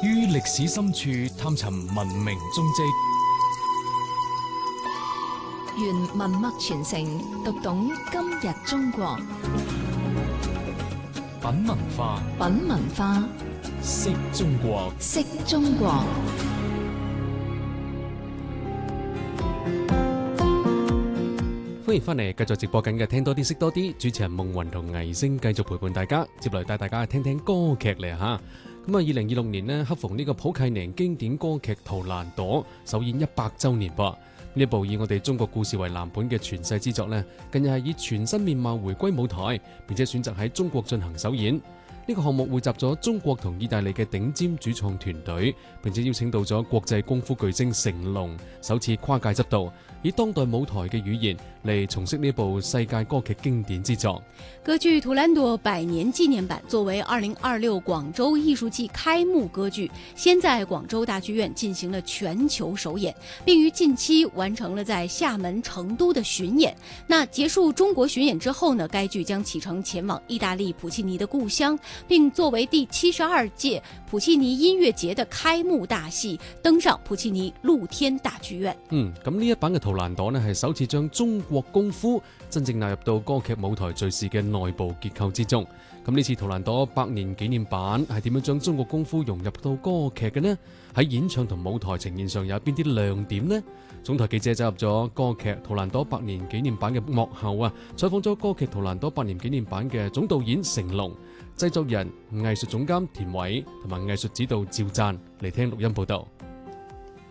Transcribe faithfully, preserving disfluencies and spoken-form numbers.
於歷史深處探尋文明蹤跡， 願文墨傳承，讀懂今日中國。 品文化， 品文化， 識中國， 識中國。 歡迎翻嚟，繼續直播緊嘅聽多啲識多啲，主持人夢雲同藝星繼續陪伴大家，接嚟帶大家聽聽歌劇嚟吓。咁啊，二零二六年呢，恰逢呢個普契尼經典歌劇《圖蘭朵》首演一百週年噃。呢部以我哋中國故事為藍本嘅傳世之作呢，近日係以全新面貌回歸舞台，並且選擇喺中國進行首演。呢個項目匯集咗中國同意大利嘅頂尖主創團隊，並且邀請到咗國際功夫巨星成龍首次跨界執導，以當代舞台嘅語言嚟重飾呢部世界歌劇經典之作。 歌劇《圖蘭朵》百年紀念版作為二零二六廣州藝術季開幕歌劇，先在廣州大劇院進行了全球首演，並於近期完成了在廈門、成都的巡演。那結束中國巡演之後呢，該劇將啟程前往意大利普契尼的故鄉，並作為第七十二屆普契尼音樂節的開幕大戲，登上普契尼露天大劇院。 嗯，咁呢一版嘅《圖蘭朵》呢，係首次將中國功夫真正納入到歌劇舞台敘事嘅內部結構之中。咁呢次《圖蘭朵》百年紀念版係點樣將中國功夫融入到歌劇嘅呢？喺演唱同舞台呈現上有邊啲亮點呢？總台記者走入咗歌劇《圖蘭朵》百年紀念版嘅幕後啊，採訪咗歌劇《圖蘭朵》百年紀念版嘅總導演成龍、製作人、藝術總監田偉同埋藝術指導趙贊嚟聽錄音報道。